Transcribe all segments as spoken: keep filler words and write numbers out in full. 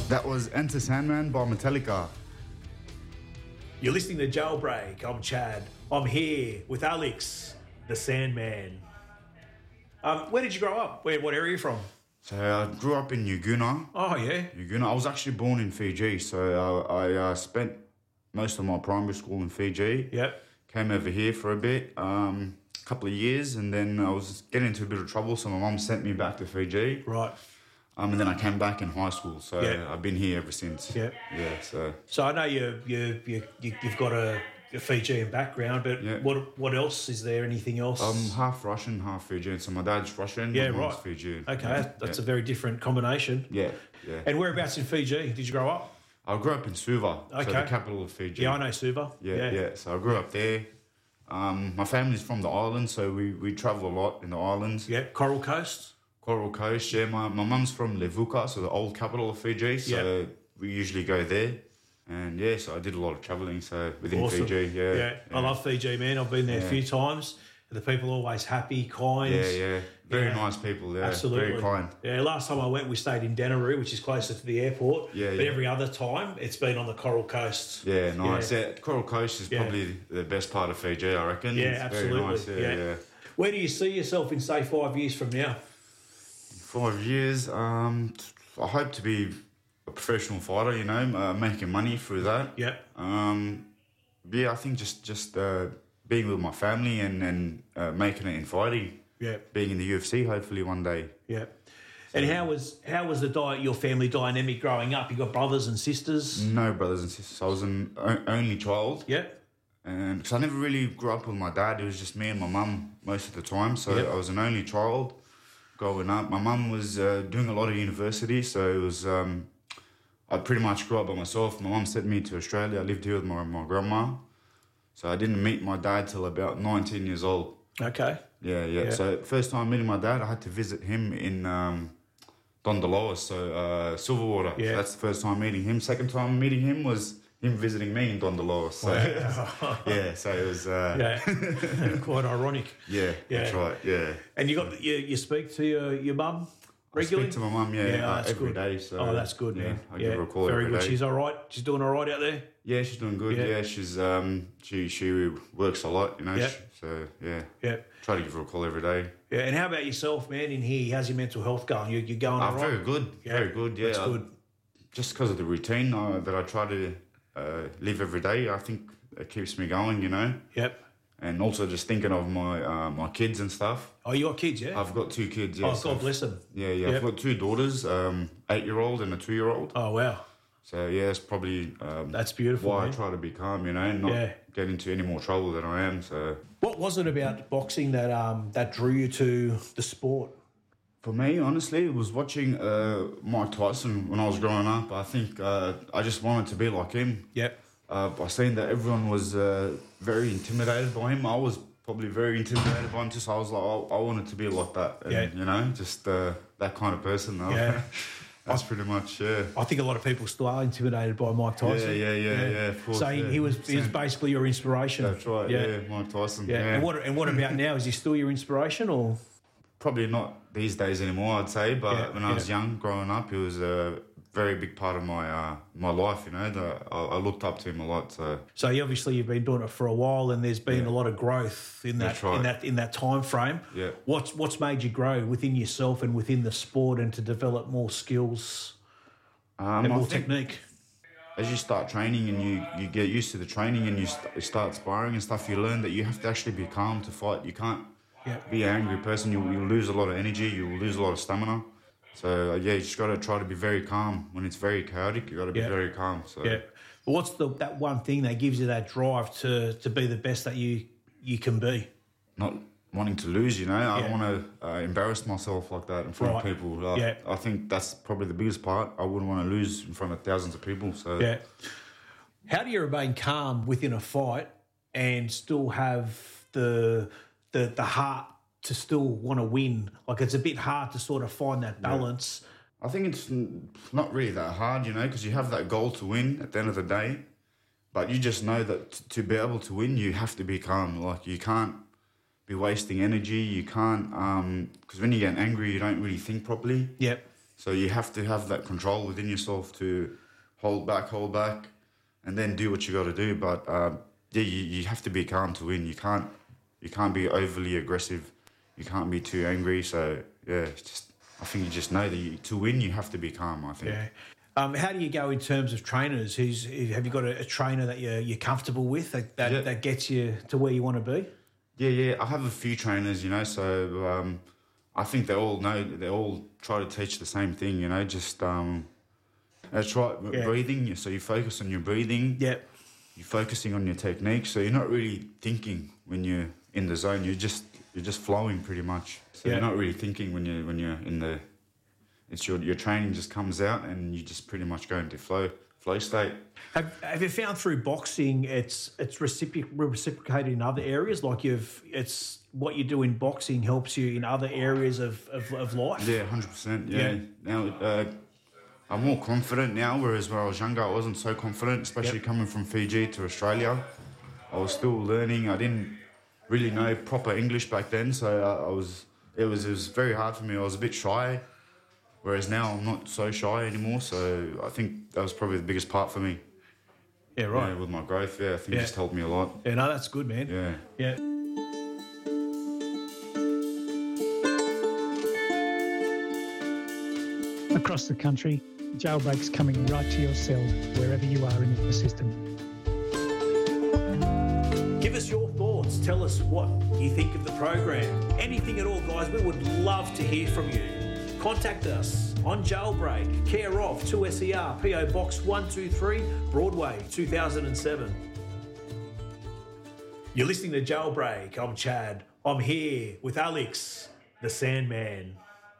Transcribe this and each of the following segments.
That was Enter Sandman by Metallica. You're listening to Jailbreak. I'm Chad. I'm here with Alex, the Sandman. Um, where did you grow up? Where? What area are you from? So I grew up in Uguna. Oh, yeah? Uguna. I was actually born in Fiji, so uh, I uh, spent most of my primary school in Fiji. Yep. Came over here for a bit, um, a couple of years, and then I was getting into a bit of trouble, so my mum sent me back to Fiji. Right. Um, and then I came back in high school, so Yeah. I've been here ever since. Yeah. Yeah, so... So I know you, you, you, you, you've got a, a Fijian background, but Yeah. what what else? Is there anything else? I'm half Russian, half Fijian, so my dad's Russian, yeah, my right. mum's Fijian. Okay, Yeah, that's yeah. a very different combination. Yeah, yeah. And whereabouts in Fiji did you grow up? I grew up in Suva, so Okay. the capital of Fiji. Yeah, I know Suva. Yeah, yeah. So I grew up there. Um, my family's from the islands, so we, we travel a lot in the islands. Yeah, Coral Coast. Coral Coast, yeah. My, my mum's from Levuka, so the old capital of Fiji, so Yeah. we usually go there. And yeah, so I did a lot of travelling, so within Awesome. Fiji, yeah, yeah. I love Fiji, man. I've been there Yeah. a few times. The people are always happy, kind. Yeah, yeah. Very Yeah. nice people, yeah. Absolutely. Very kind. Yeah, last time I went, we stayed in Denaroo, which is closer to the airport. Yeah, But yeah. every other time, it's been on the Coral Coast. Yeah, nice. Yeah. Yeah. Coral Coast is Yeah. probably the best part of Fiji, I reckon. Yeah, it's absolutely. Very nice, yeah, Yeah. yeah. Where do you see yourself in, say, five years from now? Five years, um, I hope to be a professional fighter, you know, uh, making money through that. Yeah. Um, yeah, I think just just uh, being with my family and, and uh, making it in fighting. Yeah. Being in the U F C, hopefully one day. Yeah. And how was how was the di- your family dynamic growing up? You got brothers and sisters? No brothers and sisters. I was an o- only child. Yeah. And because I never really grew up with my dad, it was just me and my mum most of the time. So Yep. I was an only child growing up. My mum was uh, doing a lot of university, so it was. Um, I pretty much grew up by myself. My mum sent me to Australia. I lived here with my, my grandma. So I didn't meet my dad till about nineteen years old. Okay. Yeah, yeah. Yeah. So first time meeting my dad, I had to visit him in um, Dondaloa, so uh, Silverwater. Yeah. So that's the first time meeting him. Second time meeting him was him visiting me in Dondaloa. So yeah, so it was. Uh, Yeah. Quite ironic. yeah, Yeah. that's right. Yeah. And you got you, you speak to your, your mum I regularly? speak to my mum, yeah, Yeah, uh, that's every good. day. So, Oh, that's good, yeah, man. I yeah, give her a call very every good. day. She's all right. She's doing all right out there. Yeah, she's doing good. Yeah. Yeah, she's um, she she works a lot, you know. Yeah. sh- So yeah, Yeah. try to give her a call every day. Yeah. And how about yourself, man? In here, how's your mental health going? You you going Ah, all right? very good, Yeah, very good. Yeah, that's I- good. just because of the routine uh, that I try to uh, live every day, I think it keeps me going, you know. Yep. And also just thinking of my uh, my kids and stuff. Oh, you got kids, yeah? I've got two kids. Yeah, oh, so God bless them. Yeah, yeah. Yep. I've got two daughters, um, eight-year-old and a two-year-old. Oh, wow. So yeah, it's probably um, That's beautiful, why man. I try to be calm, you know, and not Yeah. get into any more trouble than I am. So What was it about boxing that um that drew you to the sport? for me, honestly, it was watching uh, Mike Tyson when I was growing up. I think uh, I just wanted to be like him. Yep. Uh, I seen that everyone was uh, very intimidated by him. I was probably very intimidated by him too, so I was like, I, I wanted to be like that. And, Yeah. You know, just uh, that kind of person. Yeah. That's pretty much, yeah. I think a lot of people still are intimidated by Mike Tyson. Yeah, yeah, yeah, yeah, of course, So he, yeah. he was he was Same. basically your inspiration. That's right, yeah, Mike Tyson. Yeah. Yeah. And what and what about now? Is he still your inspiration or? Probably not these days anymore, I'd say, but Yeah, when I was yeah. young, growing up, he was a very big part of my uh, my life, you know. The, I, I looked up to him a lot, so... So you obviously you've been doing it for a while, and there's been Yeah. a lot of growth in that That's right. in that in that time frame. Yeah. What's what's made you grow within yourself and within the sport, and to develop more skills Um, and I more think- technique? As you start training and you, you get used to the training and you, st- you start sparring and stuff, you learn that you have to actually be calm to fight. You can't Yeah. be an angry person. You you lose a lot of energy. You lose a lot of stamina. So uh, yeah, you just got to try to be very calm when it's very chaotic. You got to be Yeah. very calm. So Yeah. But what's the that one thing that gives you that drive to to be the best that you you can be? not wanting to lose. You know, I Yeah. don't want to uh, embarrass myself like that in front Right. of people. Uh, Yeah. I think that's probably the biggest part. I wouldn't want to lose in front of thousands of people. So Yeah. How do you remain calm within a fight and still have the the the heart to still want to win? Like, it's a bit hard to sort of find that balance. I think it's n- not really that hard, you know, because you have that goal to win at the end of the day. But you just know that t- to be able to win, you have to be calm. Like, you can't be wasting energy. You can't, because when you get angry, you don't really think properly. Yep. So you have to have that control within yourself to hold back, hold back, and then do what you got to do. But um, yeah, you, you have to be calm to win. You can't you can't be overly aggressive. You can't be too angry. So yeah, it's just I think you just know that you, to win you have to be calm. I think. Yeah. Um, how do you go in terms of trainers? Who's have you got a, a trainer that you're you're comfortable with that that, Yeah. that gets you to where you want to be? Yeah, yeah. I have a few trainers, you know. So um, I think they all know. They all try to teach the same thing, you know. Just um, that's right. Yeah. Breathing. So you focus on your breathing. Yeah. You're focusing on your technique. So you're not really thinking when you're in the zone. You're just you're just flowing pretty much. So Yeah. you're not really thinking when you when you're in the. It's your your training just comes out and you just pretty much go into flow flow state. Have, have you found through boxing it's it's recipro- reciprocated in other areas? Like you've it's what you do in boxing helps you in other areas of, of, of life? Yeah, hundred percent. Yeah. Yeah. Now uh, I'm more confident now, whereas when I was younger, I wasn't so confident, especially Yep. coming from Fiji to Australia. I was still learning. I didn't really know proper English back then, so I, I was it was it was very hard for me. I was a bit shy, whereas now I'm not so shy anymore. So I think that was probably the biggest part for me. Yeah, right. Yeah, with my growth, yeah, I think Yeah. it just helped me a lot. Yeah, no, that's good, man. Yeah. Yeah. Across the country, Jailbreak's coming right to your cell, wherever you are in the system. Give us your thoughts. Tell us what you think of the program. Anything at all, guys. We would love to hear from you. Contact us on Jailbreak, care of two S E R, P O Box one two three, Broadway, two thousand seven. You're listening to Jailbreak. I'm Chad. I'm here with Alex, the Sandman.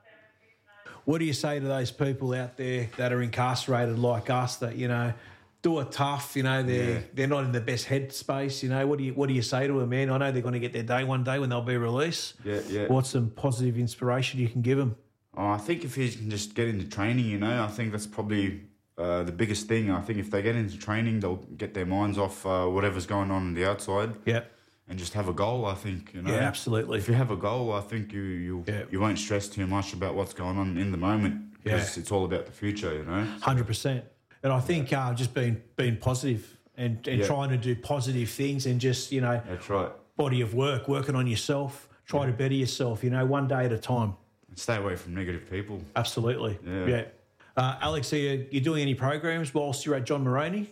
What do you say to those people out there that are incarcerated like us that, you know, do it tough, you know, they're Yeah. they're not in the best headspace, you know? What do you what do you say to them, man? I know they're going to get their day one day when they'll be released. Yeah, yeah. What's some positive inspiration you can give them? Oh, I think if you can just get into training, you know, I think that's probably uh, the biggest thing. I think if they get into training, they'll get their minds off uh, whatever's going on on the outside Yeah. and just have a goal, I think, you know. Yeah, absolutely. If you have a goal, I think you you, Yeah. you won't stress too much about what's going on in the moment because Yeah. it's all about the future, you know. one hundred percent. And I think uh, just being being positive and, and Yeah. trying to do positive things and just, you know, That's right. body of work, working on yourself, try to better yourself, you know, one day at a time. Stay away from negative people. Absolutely. Yeah. Yeah. Uh, Alex, are you, you doing any programs whilst you're at John Moroney?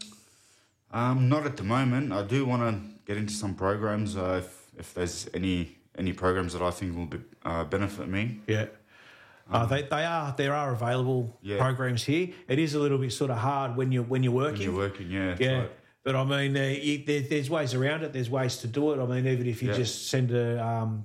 Um, not at the moment. I do want to get into some programs uh, if, if there's any any programs that I think will be, uh, benefit me. Yeah. Uh, they, they are there are available Yeah. programs here. It is a little bit sort of hard when you're when you're When working. you're working, yeah. that's yeah. right. But I mean, uh, you, there, there's ways around it. There's ways to do it. I mean, even if you Yeah. just send a, um,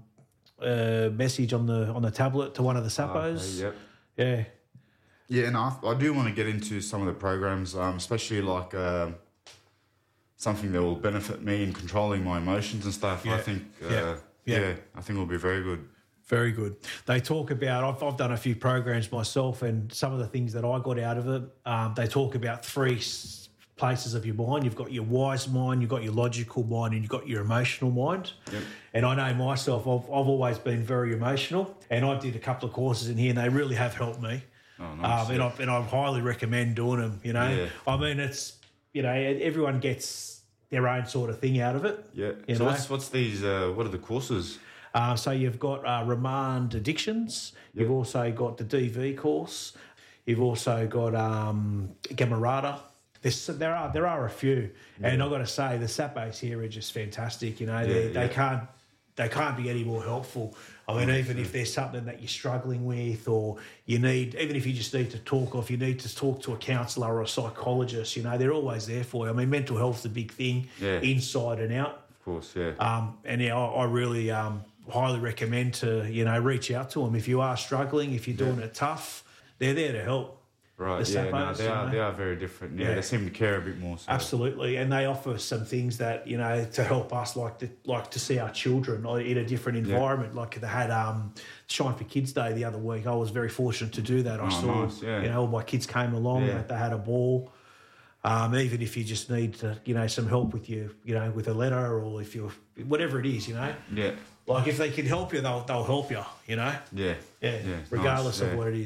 a message on the on the tablet to one of the Sappos. Okay, yep. Yeah. Yeah, and I, I do want to get into some of the programs, um, especially like uh, something that will benefit me in controlling my emotions and stuff. Yeah. I think, uh, Yeah. yeah. Yeah. I think will be very good. Very good. They talk about, I've, I've done a few programs myself, and some of the things that I got out of it, um, they talk about three s- places of your mind. You've got your wise mind, you've got your logical mind, and you've got your emotional mind. Yep. And I know myself, I've, I've always been very emotional, and I did a couple of courses in here, and they really have helped me. Oh, nice. Um, and, I, and I highly recommend doing them, you know. Yeah. I mean, it's, you know, everyone gets their own sort of thing out of it. Yeah. You so know? what's what's these? Uh, what are the courses? Uh, so you've got uh, remand addictions. You've Yep. also got the D V course. You've also got um, Gamarada. There's, there are there are a few, and I've got to say the Sappos here are just fantastic. You know, they Yeah, they yeah. can't they can't be any more helpful. I mean, even if there's something that you're struggling with, or you need, even if you just need to talk, or if you need to talk to a counsellor or a psychologist, you know, they're always there for you. I mean, mental health's a big thing, Yeah. inside and out. Of course, yeah. Um, and yeah, I, I really um, highly recommend to, you know, reach out to them if you are struggling, if you're doing it tough. They're there to help. right. the Yeah. No, Sappos, they you are know. they are very different. Yeah, Yeah. They seem to care a bit more. So. Absolutely, and they offer some things that, you know, to help us, like to, like to see our children in a different environment. Like they had um, Shine for Kids Day the other week. I was very fortunate to do that. I Oh, saw, nice, yeah. you know, all my kids came along. Yeah. They had a ball. Um, even if you just need to, you know, some help with you, you know, with a letter, or if you're whatever it is, you know. Yeah. Like if they can help you, they'll they'll help you. You know. Yeah. Yeah. Yeah, it's regardless nice, of yeah. what it is.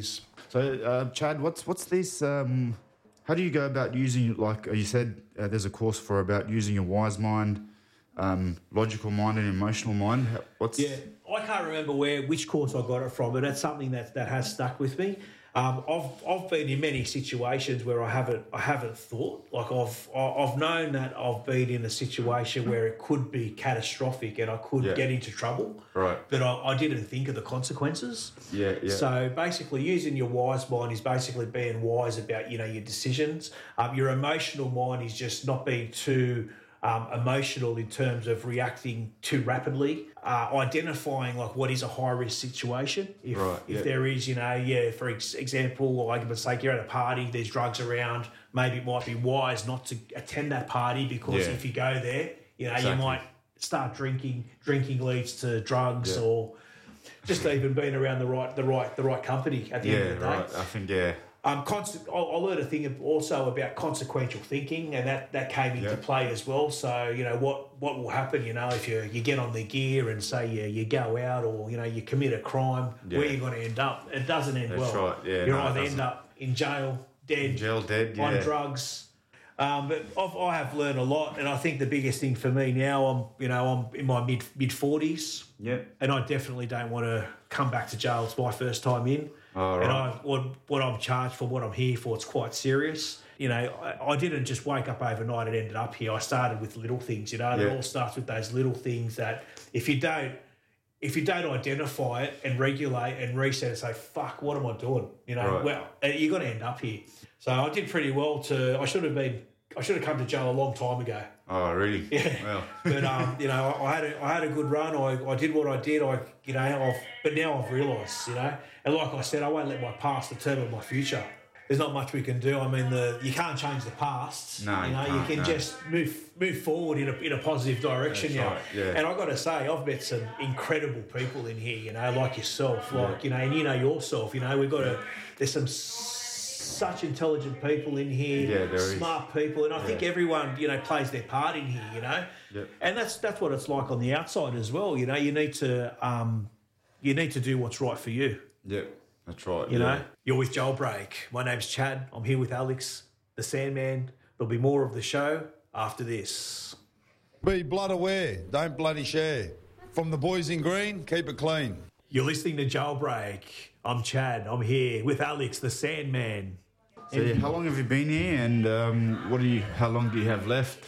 So, uh, Chad, what's what's this? Um, how do you go about using, like you said, uh, there's a course for about using your wise mind, um, logical mind, and emotional mind. How- What's Yeah, I can't remember where which course I got it from, but that's something that that has stuck with me. Um, I've I've been in many situations where I haven't I haven't thought like I've I've known that I've been in a situation where it could be catastrophic and I could Yeah. get into trouble. Right. But I, I didn't think of the consequences. Yeah, yeah. So basically, using your wise mind is basically being wise about you know your decisions. Um, your emotional mind is just not being too um, emotional in terms of reacting too rapidly. Uh, identifying like what is a high risk situation. If Right, if yeah. there is, you know, yeah, for ex- example, like if it's like you're at a party, there's drugs around. Maybe it might be wise not to attend that party because Yeah. if you go there, you know, Exactly. you might start drinking. Drinking leads to drugs Yeah. or just even being around the right, the right, the right company at the yeah, end of the day. right. I think yeah, Um, conse- I I learned a thing also about consequential thinking, and that, that came into Yeah. play as well. So you know what, what will happen? You know, if you you get on the gear and say you you go out or you know you commit a crime, Yeah. where you're going to end up? It doesn't end That's well. right, yeah, you no, it either end doesn't. up in jail, dead, jail dead. on Yeah, drugs. Um, but I've, I have learned a lot, and I think the biggest thing for me now, I'm you know I'm in my mid mid forties, yeah. and I definitely don't want to come back to jail. It's my first time in. Oh, And right. I, what, what I'm charged for, what I'm here for, it's quite serious. You know, I, I didn't just wake up overnight and ended up here. I started with little things, you know, and Yeah. it all starts with those little things that if you don't, if you don't identify it and regulate and reset and say, fuck, what am I doing? You know, Right. well, you're going to end up here. So I did pretty well to, I should have been, I should have come to jail a long time ago. Oh, really? Yeah. Well, But um, you know, I, I had a, I had a good run. I, I did what I did. I you know, I've, but now I've realised, you know, and like I said, I won't let my past determine my future. There's not much we can do. I mean, the you can't change the past. No, you you know, you, can't, can no. just move move forward in a in a positive direction. That's Yeah. right, yeah. And I got to say, I've met some incredible people in here. You know, like yourself, like Yeah. you know, and you know yourself. You know, we've got a there's some. S- such intelligent people in here, Yeah, there is. smart people, and I think Yeah. everyone, you know, plays their part in here, you know. Yep. And that's that's what it's like on the outside as well. You know, you need to um, you need to do what's right for you. yeah, that's right. You yeah. know, you're with Jailbreak. My name's Chad. I'm here with Alex, the Sandman. There'll be more of the show after this. Be blood aware, don't bloody share. From the boys in green, keep it clean. You're listening to Jailbreak. I'm Chad. I'm here with Alex, the Sandman. So, yeah, how long have you been here, and um, what do you? How long do you have left?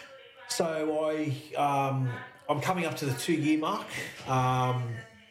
So I, um, I'm coming up to the two-year mark. Um,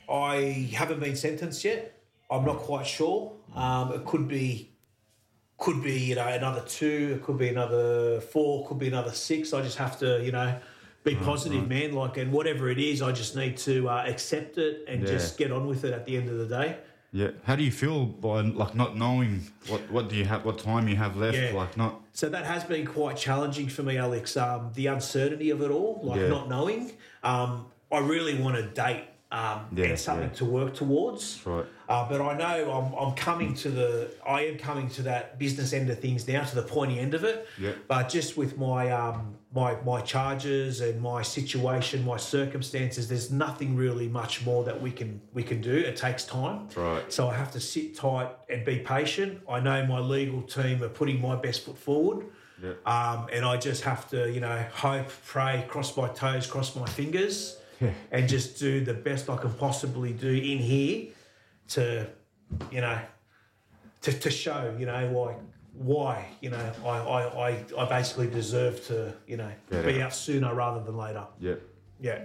I haven't been sentenced yet. I'm not quite sure. Um, it could be, could be you know another two. It could be another four. Could be another six. I just have to you know be positive, man. Like and whatever it is, I just need to uh, accept it and Yeah. just get on with it at the end of the day. Yeah. How do you feel by like not knowing what what do you have, what time you have left? Yeah. Like not. So that has been quite challenging for me, Alex. Um, the uncertainty of it all, like Yeah. not knowing. Um, I really want a date um, Yeah, and something yeah. to work towards. That's right. Uh, but I know I'm, I'm coming to the, I am coming to that business end of things now, to the pointy end of it. Yeah. But just with my um, my my charges and my situation, my circumstances, there's nothing really much more that we can we can do. It takes time. That's right. So I have to sit tight and be patient. I know my legal team are putting my best foot forward. Yeah. Um, and I just have to, you know, hope, pray, cross my toes, cross my fingers, Yeah. and just do the best I can possibly do in here to, you know, to, to show, you know, like why, you know, I, I, I, I basically deserve to, you know, Yeah. be out sooner rather than later. Yeah. Yeah.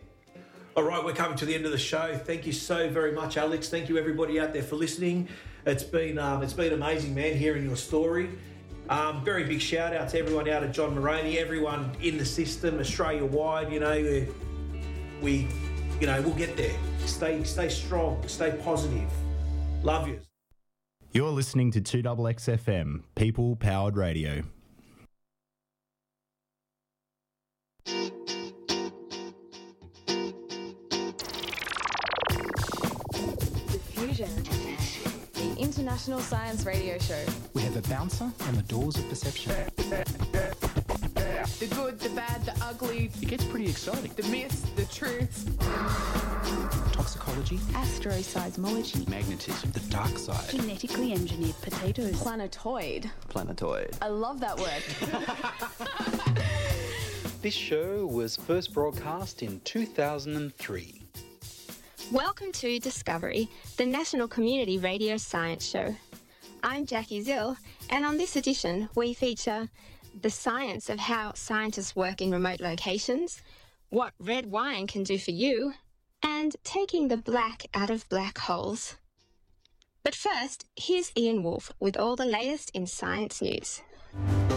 All right, we're coming to the end of the show. Thank you so very much, Alex. Thank you, everybody out there, for listening. It's been um, it's been amazing, man, hearing your story. Um, very big shout out to everyone out at John Moroney, everyone in the system, Australia wide. You know, we, we, you know, we'll get there. Stay, stay strong. Stay positive. Love you. You're listening to two X X F M, People Powered Radio. Diffusion, the international science radio show. We have a bouncer on the doors of perception. The good, the bad, the ugly. It gets pretty exciting. The myths, the truths. Toxicology. Astroseismology. Magnetism. The dark side. Genetically engineered potatoes. Planetoid. Planetoid. I love that word. This show was first broadcast in two thousand three. Welcome to Discovery, the National Community Radio Science Show. I'm Jackie Zill, and on this edition we feature the science of how scientists work in remote locations, what red wine can do for you, and taking the black out of black holes. But first, here's Ian Wolfe with all the latest in science news.